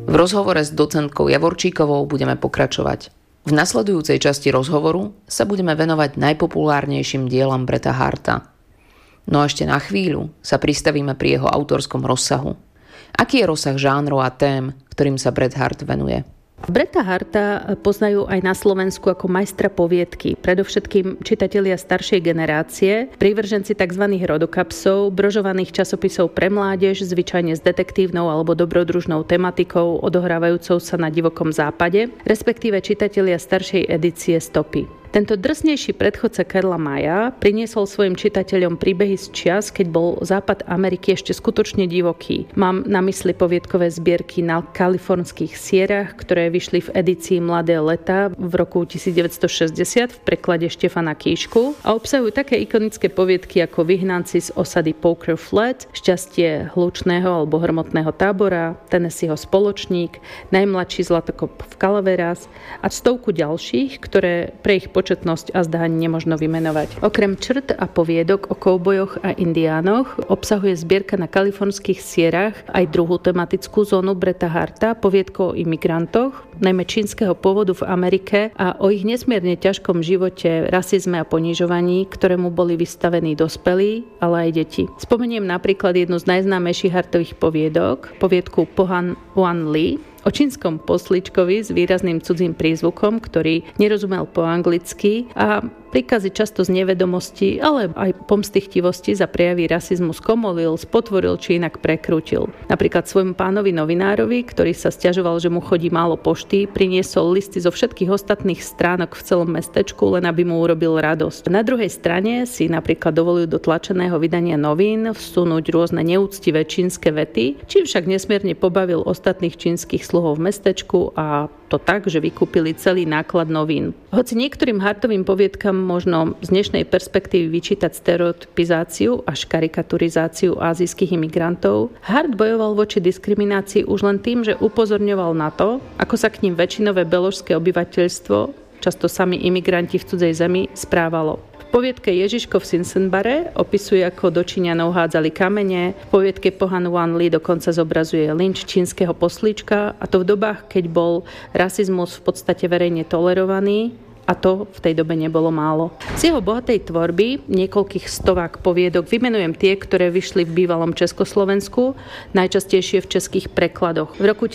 V rozhovore s docentkou Javorčíkovou budeme pokračovať. V nasledujúcej časti rozhovoru sa budeme venovať najpopulárnejším dielam Bretta Harta. No a ešte na chvíľu sa pristavíme pri jeho autorskom rozsahu. Aký je rozsah žánrov a tém, ktorým sa Bret Hart venuje? Bretta Harta poznajú aj na Slovensku ako majstra poviedky, predovšetkým čitatelia staršej generácie, prívrženci tzv. Rodokapsov, brožovaných časopisov pre mládež, zvyčajne s detektívnou alebo dobrodružnou tematikou odohrávajúcou sa na divokom západe, respektíve čitatelia staršej edície Stopy. Tento drsnejší predchodca Karla Maya priniesol svojim čitateľom príbehy z čias, keď bol západ Ameriky ešte skutočne divoký. Mám na mysli poviedkové zbierky na kalifornských sierach, ktoré vyšli v edícii Mladé leta v roku 1960 v preklade Štefana Kíšku a obsahujú také ikonické poviedky ako Vyhnanci z osady Poker Flat, Šťastie hlučného alebo hrmotného tábora, Tennesseeho spoločník, Najmladší zlatokop v Calaveras a stovku ďalších, ktoré pre ich početnosť a zdá nemožno vymenovať. Okrem črt a poviedok o koubojoch a indiánoch obsahuje zbierka na kalifornských sierach aj druhú tematickú zónu Bretta Harta, poviedku o imigrantoch, najmä čínskeho pôvodu v Amerike a o ich nesmierne ťažkom živote, rasizme a ponižovaní, ktorému boli vystavení dospelí, ale aj deti. Spomeniem napríklad jednu z najznámejších Hartových poviedok, poviedku Pohan Wan Li, o čínskom posličkovi s výrazným cudzím prízvukom, ktorý nerozumel po anglicky a príkazy často z nevedomosti, ale aj pomstychtivosti za prejavy rasizmu skomolil, spotvoril či inak prekrútil. Napríklad svojmu pánovi novinárovi, ktorý sa sťažoval, že mu chodí málo pošty, priniesol listy zo všetkých ostatných stránok v celom mestečku, len aby mu urobil radosť. Na druhej strane si napríklad dovolujú do tlačeného vydania novín vsunúť rôzne neúctivé čínske vety, čím však nesmierne pobavil ostatných čínskych sluhov v mestečku a to tak, že vykúpili celý náklad novín. Hoci niektorým Hartovým poviedkam možno z dnešnej perspektívy vyčítať stereotypizáciu až karikaturizáciu ázijských imigrantov, Hart bojoval voči diskriminácii už len tým, že upozorňoval na to, ako sa k ním väčšinové beložské obyvateľstvo, často sami imigranti v cudzej zemi, správalo. V poviedke Ježiško v Sinsenbare opisuje, ako do Číňanov hádzali kamene, v poviedke Pohan Wan Li dokonca zobrazuje lynč čínskeho poslíčka, a to v dobách, keď bol rasizmus v podstate verejne tolerovaný, a to v tej dobe nebolo málo. Z jeho bohatej tvorby, niekoľkých stovák poviedok, vymenujem tie, ktoré vyšli v bývalom Československu, najčastejšie v českých prekladoch. V roku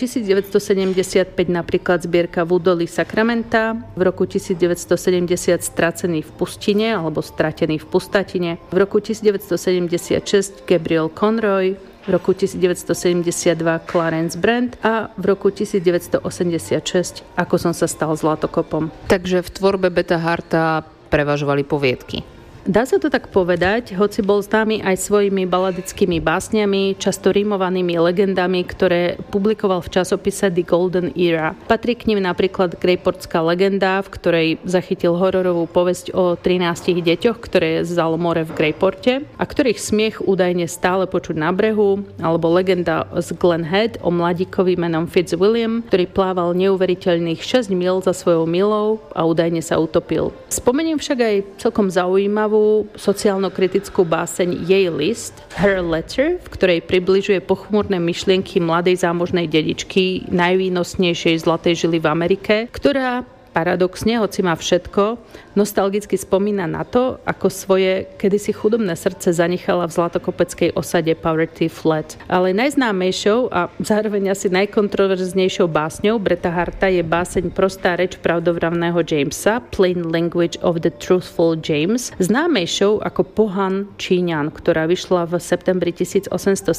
1975 napríklad zbierka V údolí Sakramenta, v roku 1970 Stracený v pustine alebo Stratený v pustatine, v roku 1976 Gabriel Conroy, v roku 1972 Clarence Brand a v roku 1986 Ako som sa stal zlatokopom. Takže v tvorbe Bretta Harta prevažovali poviedky. Dá sa to tak povedať, hoci bol známy aj svojimi baladickými básniami, často rímovanými legendami, ktoré publikoval v časopise The Golden Era. Patrí k nim napríklad Greyportská legenda, v ktorej zachytil hororovú povesť o 13 deťoch, ktoré vzal more v Greyporte a ktorých smiech údajne stále počuť na brehu, alebo legenda z Glen Head o mladíkovi menom Fitzwilliam, ktorý plával neuveriteľných 6 mil za svojou milou a údajne sa utopil. Spomeniem však aj celkom zaujímavú sociálno-kritickú báseň Jej list, Her Letter, v ktorej približuje pochmúrne myšlienky mladej zámožnej dedičky najvýnosnejšej zlatej žily v Amerike, ktorá paradoxne, hoci má všetko, nostalgicky spomína na to, ako svoje kedysi chudobné srdce zanechala v zlatokopeckej osade Poverty Flat. Ale najznámejšou a zároveň asi najkontroverznejšou básňou Bretta Harta je báseň Prostá reč pravdovravného Jamesa, Plain Language of the Truthful James, známejšou ako Pohan Číňan, ktorá vyšla v septembri 1870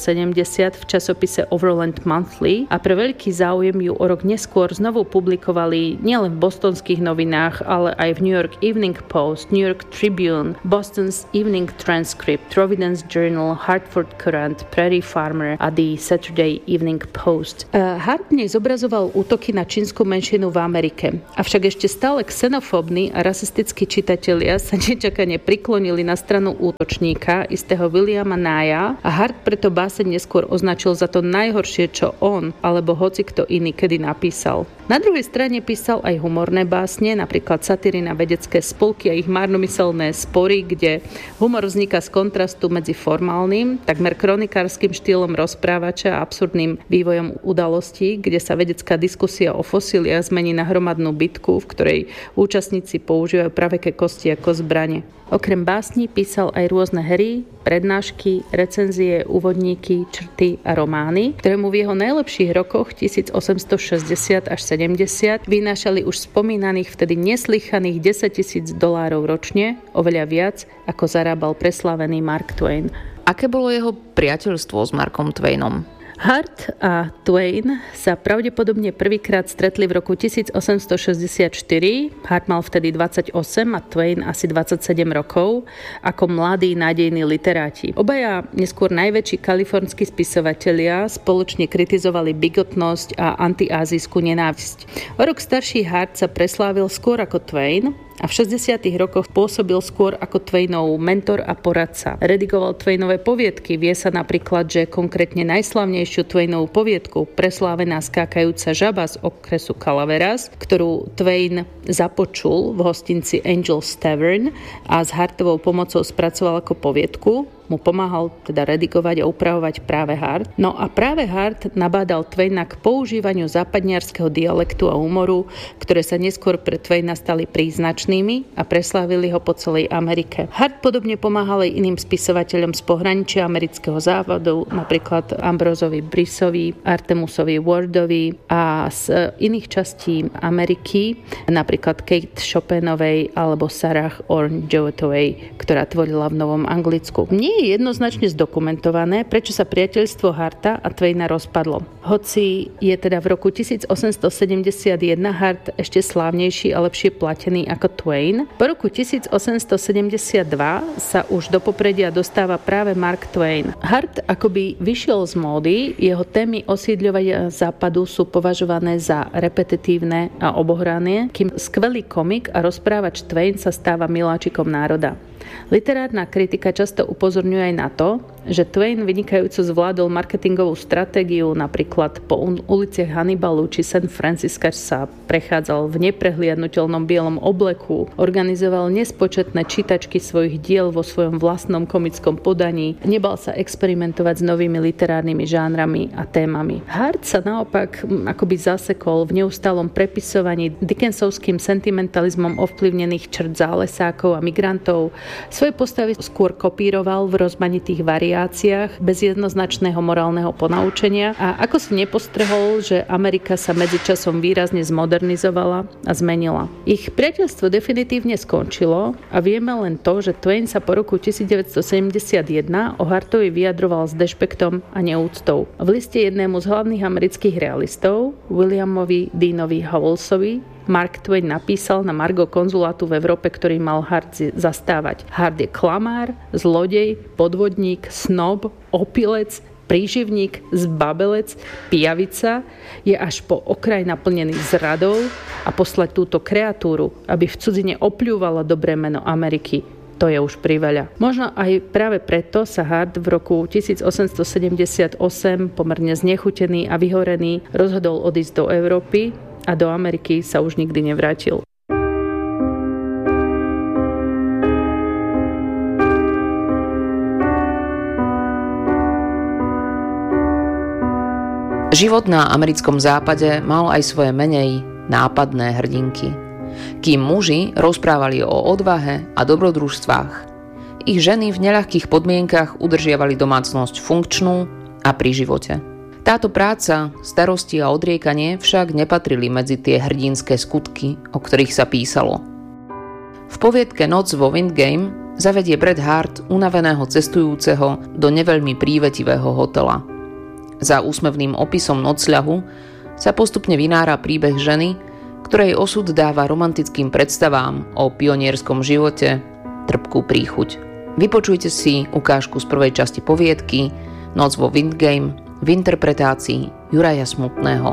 v časopise Overland Monthly a pre veľký záujem ju o rok neskôr znovu publikovali nielen v bostonských novinách, ale aj v New York Evening Post, New York Tribune, Boston's Evening Transcript, Providence Journal, Hartford Courant, Prairie Farmer a The Saturday Evening Post. Hart nej zobrazoval útoky na čínsku menšinu v Amerike. Avšak ešte stále xenofóbni a rasistickí čitatelia sa nečakane priklonili na stranu útočníka, istého Williama Naya, a Hart preto báseň neskôr označil za to najhoršie, čo on alebo hoci kto iný kedy napísal. Na druhej strane písal aj humorné humorné básne, napríklad satíry na vedecké spolky a ich márnomyselné spory, kde humor vzniká z kontrastu medzi formálnym, takmer kronikárskym štýlom rozprávača a absurdným vývojom udalostí, kde sa vedecká diskusia o fosíliách zmení na hromadnú bitku, v ktorej účastníci používajú praveké kosti ako zbrane. Okrem básni písal aj rôzne hry, prednášky, recenzie, úvodníky, črty a romány, ktoré mu v jeho najlepších rokoch 1860 až 70 vynášali už spomínaných vtedy neslychaných $10,000 ročne, oveľa viac ako zarábal preslávený Mark Twain. Aké bolo jeho priateľstvo s Markom Twainom? Hart a Twain sa pravdepodobne prvýkrát stretli v roku 1864. Hart mal vtedy 28 a Twain asi 27 rokov ako mladí nádejní literáti. Obaja neskôr najväčší kalifornskí spisovatelia spoločne kritizovali bigotnosť a antiázijskú nenávisť. O rok starší Hart sa preslávil skôr ako Twain a v 60. rokoch pôsobil skôr ako Twainov mentor a poradca. Redigoval Twainové poviedky. Vie sa napríklad, že konkrétne najslavnejšiu Twainovú poviedku Preslávená skákajúca žaba z okresu Calaveras, ktorú Twain započul v hostinci Angel's Tavern a s Hartovou pomocou spracoval ako poviedku, mu pomáhal teda redigovať a upravovať práve Hart. No a práve Hart nabádal Twaina k používaniu západniarskeho dialektu a humoru, ktoré sa neskôr pre Twaina stali príznačnými a preslávili ho po celej Amerike. Hart podobne pomáhal aj iným spisovateľom z pohraničia amerického západu, napríklad Ambroseovi Brissovi, Artemusovi Wardovi a z iných častí Ameriky, napríklad Kate Chopinovej alebo Sarah Orne Jewettovej, ktorá tvorila v Novom Anglicku. Nie je jednoznačne zdokumentované, prečo sa priateľstvo Harta a Twaina rozpadlo. Hoci je teda v roku 1871 Hart ešte slávnejší a lepšie platený ako Twain, po roku 1872 sa už do popredia dostáva práve Mark Twain. Hart akoby vyšiel z módy, jeho témy osídľovania západu sú považované za repetitívne a obohrané, kým skvelý komik a rozprávač Twain sa stáva miláčikom národa. Literárna kritika často upozorňuje aj na to, že Twain vynikajúco zvládol marketingovú stratégiu, napríklad po uliciach Hannibalu či San Francisca sa prechádzal v neprehliadnutelnom bielom obleku, organizoval nespočetné čítačky svojich diel vo svojom vlastnom komickom podaní, nebal sa experimentovať s novými literárnymi žánrami a témami. Hart sa naopak akoby zasekol v neustálom prepisovaní Dickensovským sentimentalizmom ovplyvnených črt zálesákov a migrantov. Svoje postavy skôr kopíroval v rozmanitých variáciách bez jednoznačného morálneho ponaučenia a ako si nepostrehol, že Amerika sa medzičasom výrazne zmodernizovala a zmenila. Ich priateľstvo definitívne skončilo a vieme len to, že Twain sa po roku 1971 o Hartovi vyjadroval s dešpektom a neúctou. V liste jednému z hlavných amerických realistov, Williamovi Deanovi Howellsovi, Mark Twain napísal na margo konzulátu v Európe, ktorý mal Hart zastávať. Hart je klamár, zlodej, podvodník, snob, opilec, príživník, zbabelec, pijavica, je až po okraj naplnený zradou a poslať túto kreatúru, aby v cudzine opľúvala dobré meno Ameriky, to je už priveľa. Možno aj práve preto sa Hart v roku 1878 pomerne znechutený a vyhorený rozhodol odísť do Európy a do Ameriky sa už nikdy nevrátil. Život na americkom západe mal aj svoje menej nápadné hrdinky. Kým muži rozprávali o odvahe a dobrodružstvách, ich ženy v neľahkých podmienkach udržiavali domácnosť funkčnú a pri živote. Táto práca, starosti a odriekanie však nepatrili medzi tie hrdinské skutky, o ktorých sa písalo. V poviedke Noc vo Windgame zavedie Bret Hart unaveného cestujúceho do neveľmi prívetivého hotela. Za úsmevným opisom nocľahu sa postupne vynára príbeh ženy, ktorej osud dáva romantickým predstavám o pionierskom živote trpkú príchuť. Vypočujte si ukážku z prvej časti poviedky Noc vo Windgame v interpretácii Juraja Smutného.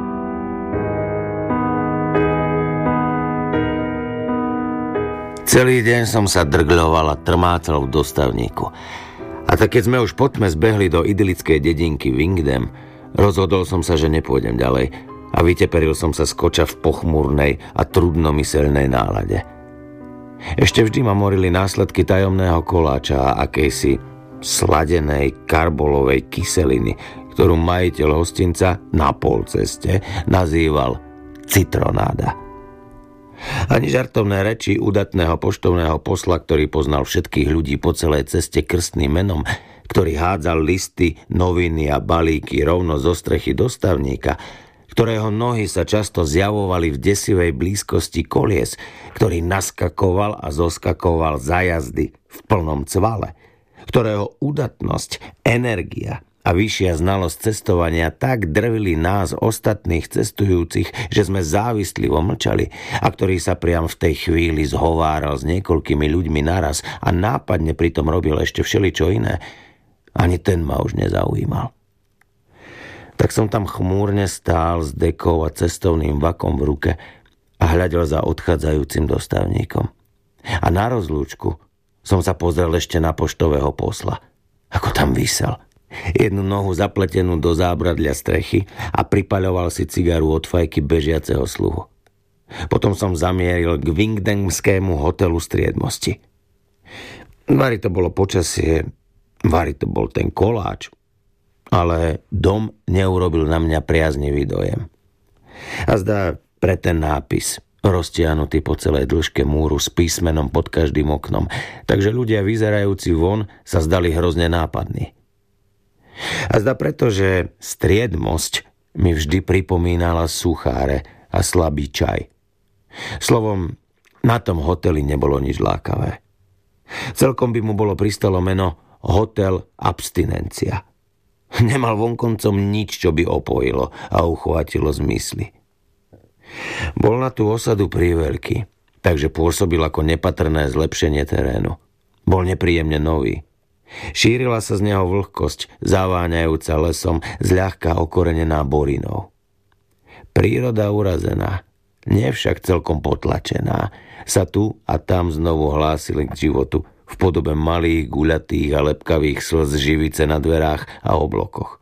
Celý deň som sa drgľoval a trmácal v dostavníku. A tak keď sme už po tme zbehli do idylickej dedinky Windgame, rozhodol som sa, že nepôjdem ďalej a vyteperil som sa z koča v pochmúrnej a trudnomyselnej nálade. Ešte vždy ma morili následky tajomného koláča a akejsi sladenej karbolovej kyseliny, ktorú majiteľ hostinca na polceste nazýval citronáda. Ani žartovné reči udatného poštovného posla, ktorý poznal všetkých ľudí po celej ceste krstným menom, ktorý hádzal listy, noviny a balíky rovno zo strechy dostavníka, ktorého nohy sa často zjavovali v desivej blízkosti kolies, ktorý naskakoval a zoskakoval za jazdy v plnom cvale, ktorého udatnosť, energia a vyššia znalosť cestovania tak drvili nás ostatných cestujúcich, že sme závislivo mlčali, a ktorý sa priam v tej chvíli zhováral s niekoľkými ľuďmi naraz a nápadne pritom robil ešte všeličo iné, ani ten ma už nezaujímal. Tak som tam chmúrne stál s dekou a cestovným vakom v ruke a hľadel za odchádzajúcim dostavníkom. A na rozlúčku som sa pozrel ešte na poštového posla, ako tam visel. Jednu nohu zapletenú do zábradlia strechy a pripaľoval si cigaru od fajky bežiaceho sluhu. Potom som zamieril k Wingdamskému hotelu Striedmosti. Vari to bolo počasie, vari to bol ten koláč, ale dom neurobil na mňa priaznivý dojem. A zdá pre ten nápis, roztiahnutý po celej dĺžke múru s písmenom pod každým oknom, takže ľudia vyzerajúci von sa zdali hrozne nápadní. A zdá preto, že Striedmosť mi vždy pripomínala sucháre a slabý čaj. Slovom, na tom hoteli nebolo nič lákavé. Celkom by mu bolo pristalo meno Hotel Abstinencia. Nemal vonkoncom nič, čo by opojilo a uchvátilo z mysli. Bol na tú osadu príveľký, takže pôsobil ako nepatrné zlepšenie terénu. Bol nepríjemne nový. Šírila sa z neho vlhkosť, zaváňajúca lesom, zľahka okorenená borinou. Príroda urazená, nie však celkom potlačená, sa tu a tam znovu hlásili k životu v podobe malých, guľatých a lepkavých slz živice na dverách a oblokoch.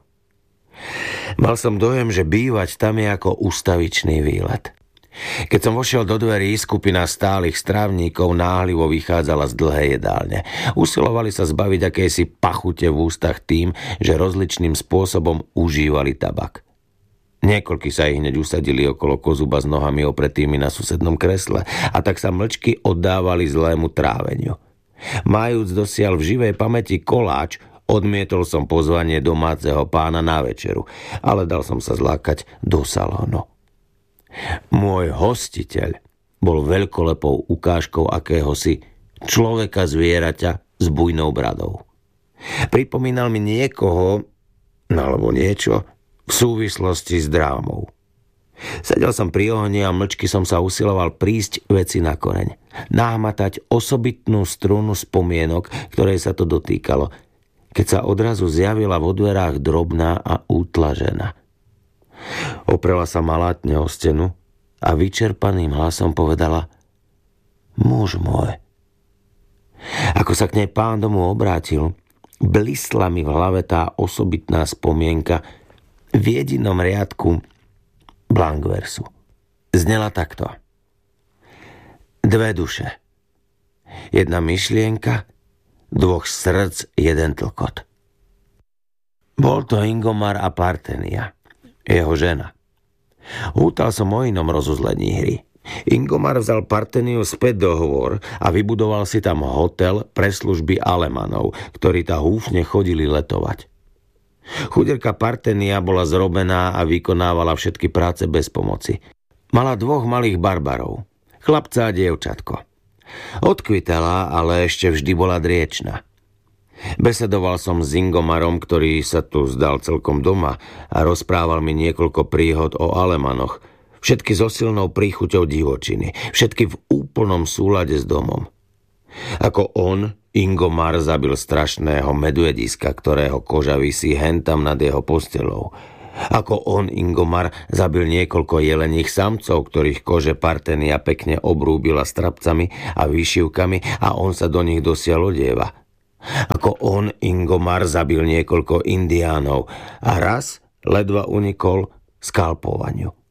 Mal som dojem, že bývať tam je ako ustavičný výlet. Keď som vošiel do dverí, skupina stálych strávníkov náhlivo vychádzala z dlhej jedálne. Usilovali sa zbaviť akési pachute v ústach tým, že rozličným spôsobom užívali tabak. Niekoľkí sa ich hneď usadili okolo kozuba s nohami opretými na susednom kresle a tak sa mlčky oddávali zlému tráveniu. Majúc dosiaľ v živej pamäti koláč, odmietol som pozvanie domáceho pána na večeru, ale dal som sa zlákať do salónu. Môj hostiteľ bol veľkolepou ukážkou akéhosi človeka zvieraťa s bujnou bradou. Pripomínal mi niekoho, alebo niečo, v súvislosti s drámou. Sedel som pri ohni a mlčky som sa usiloval prísť veci na koreň. Nahmatať osobitnú strunu spomienok, ktorej sa to dotýkalo, keď sa odrazu zjavila vo dverách drobná a útla žena. Oprela sa malátne o stenu a vyčerpaným hlasom povedala: Muž môj. Ako sa k nej pán domu obrátil, blistla mi v hlave tá osobitná spomienka v jedinom riadku blankversu. Znela takto: Dve duše, jedna myšlienka, dvoch srdc, jeden tlkot. Bol to Ingomar a Partenia, jeho žena. Hútal som o inom rozuzlení hry. Ingomar vzal Parteniu späť do hôr a vybudoval si tam hotel pre služby Alemanov, ktorí tam húfne chodili letovať. Chuderka Partenia bola zrobená a vykonávala všetky práce bez pomoci. Mala dvoch malých barbarov, chlapca a dievčatko. Odkvitala, ale ešte vždy bola driečna. Besedoval som s Ingomarom, ktorý sa tu zdal celkom doma, a rozprával mi niekoľko príhod o Alemanoch, všetky so silnou príchuťou divočiny, všetky v úplnom súlade s domom. Ako on, Ingomar, zabil strašného medvediska, ktorého koža visí hentam nad jeho postelou. Ako on, Ingomar, zabil niekoľko jeleních samcov, ktorých kože Partenia pekne obrúbila strapcami a výšivkami a on sa do nich dosiaľ odieva. Ako on, Ingomar, zabil niekoľko indiánov a raz ledva unikol skalpovaniu.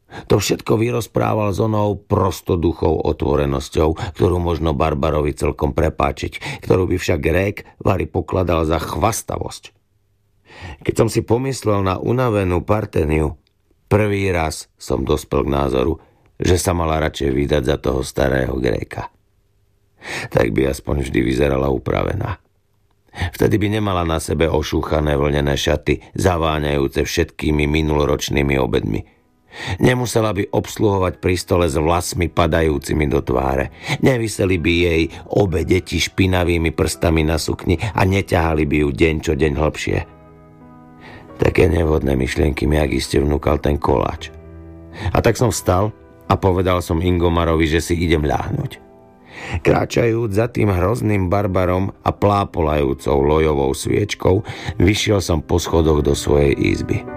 To všetko vyrozprával s onou prostoduchou otvorenosťou, ktorú možno Barbarovi celkom prepáčiť, ktorú by však Grék Vary pokladal za chvastavosť. Keď som si pomyslel na unavenú Parteniu, prvý raz som dospel k názoru, že sa mala radšej vydať za toho starého Gréka. Tak by aspoň vždy vyzerala upravená. Vtedy by nemala na sebe ošúchané vlnené šaty, zaváňajúce všetkými minuloročnými obedmi. Nemusela by obsluhovať pri stole s vlasmi padajúcimi do tváre. Neviseli by jej obe deti špinavými prstami na sukni a neťahali by ju deň čo deň hlbšie. Také nevhodné myšlienky mi ak iste vnúkal ten koláč. A tak som vstal a povedal som Ingomarovi, že si idem ľahnuť. Kráčajúc za tým hrozným Barbarom a plápolajúcou lojovou sviečkou, vyšiel som po schodoch do svojej izby.